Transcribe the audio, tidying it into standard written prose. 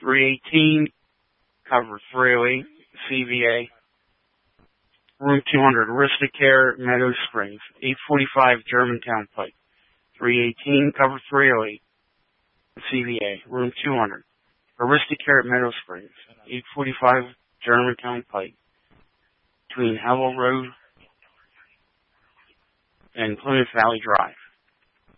318, cover 308, CVA. Room 200, Aristocare, Meadow Springs. 845, Germantown Pike. 318, cover 308, CVA. Room 200, Aristocare, Meadow Springs. 845, Germantown Pike. Between Howell Road and Plymouth Valley Drive.